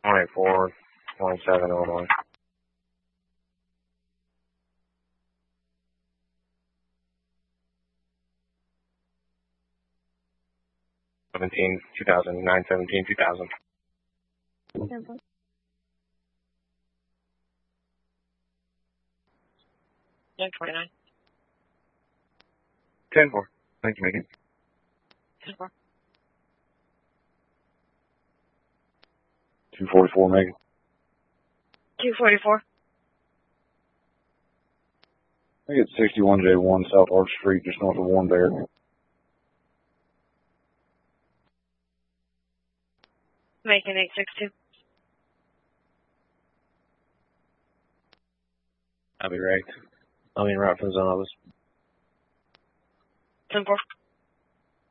184, 27, Illinois. 17, 2000, 917, 2000. 929. 10-4. Thank you, Megan. 10-4. 244, Megan. 244. I get 61J1 South Arch Street, just north of Warren Bear. Making 862. I'll be right. I'll be in route for the zone office. 10-4.